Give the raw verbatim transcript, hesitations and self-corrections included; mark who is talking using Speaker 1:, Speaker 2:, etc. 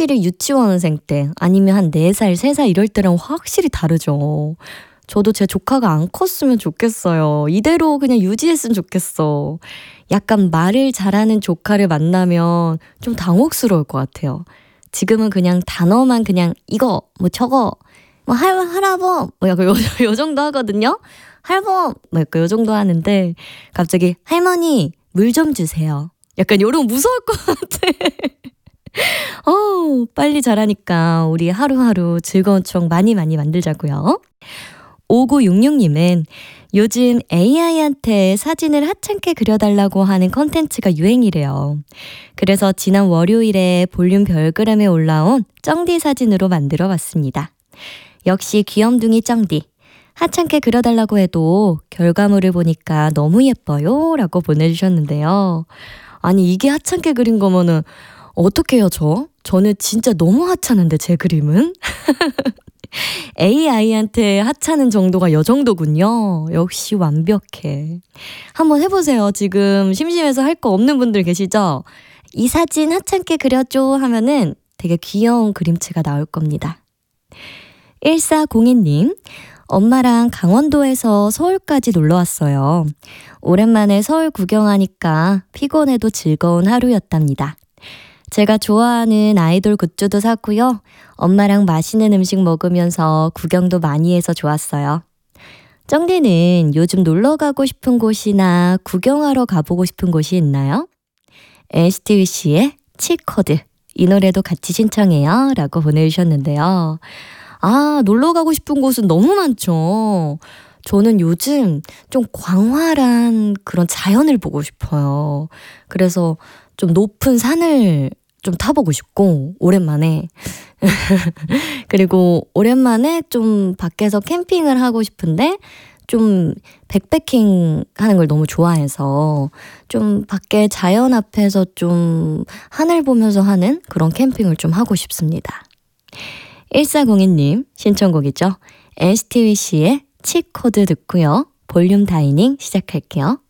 Speaker 1: 확실히 유치원생 때 아니면 한 네 살, 세 살 이럴 때랑 확실히 다르죠. 저도 제 조카가 안 컸으면 좋겠어요. 이대로 그냥 유지했으면 좋겠어. 약간 말을 잘하는 조카를 만나면 좀 당혹스러울 것 같아요. 지금은 그냥 단어만 그냥 이거 뭐 저거 뭐 할, 할아범 뭐 약간 요, 요 정도 하거든요. 할범 뭐 약간 요 정도 하는데 갑자기 할머니 물 좀 주세요. 약간 요런 무서울 것 같아. 어, 빨리 자라니까 우리 하루하루 즐거운 추억 많이 많이 만들자고요. 오구육육님은 요즘 에이아이한테 사진을 하찮게 그려달라고 하는 컨텐츠가 유행이래요. 그래서 지난 월요일에 볼륨 별그램에 올라온 쩡디 사진으로 만들어 봤습니다. 역시 귀염둥이 쩡디. 하찮게 그려달라고 해도 결과물을 보니까 너무 예뻐요 라고 보내주셨는데요. 아니 이게 하찮게 그린 거면은 어떻게 해요 저? 저는 진짜 너무 하찮은데 제 그림은? 에이아이한테 하찮은 정도가 요 정도군요. 역시 완벽해. 한번 해보세요. 지금 심심해서 할 거 없는 분들 계시죠? 이 사진 하찮게 그려줘 하면은 되게 귀여운 그림체가 나올 겁니다. 일사공이님, 엄마랑 강원도에서 서울까지 놀러 왔어요. 오랜만에 서울 구경하니까 피곤해도 즐거운 하루였답니다. 제가 좋아하는 아이돌 굿즈도 샀고요. 엄마랑 맛있는 음식 먹으면서 구경도 많이 해서 좋았어요. 쩡디는 요즘 놀러 가고 싶은 곳이나 구경하러 가보고 싶은 곳이 있나요? 엔시티위씨의 치코드. 이 노래도 같이 신청해요 라고 보내주셨는데요. 아, 놀러 가고 싶은 곳은 너무 많죠. 저는 요즘 좀 광활한 그런 자연을 보고 싶어요. 그래서 좀 높은 산을 좀 타보고 싶고 오랜만에 그리고 오랜만에 좀 밖에서 캠핑을 하고 싶은데 좀 백패킹 하는 걸 너무 좋아해서 좀 밖에 자연 앞에서 좀 하늘 보면서 하는 그런 캠핑을 좀 하고 싶습니다. 일사공이님 신청곡이죠. 엔시티위씨의 치코드 듣고요. 볼륨 다이닝 시작할게요.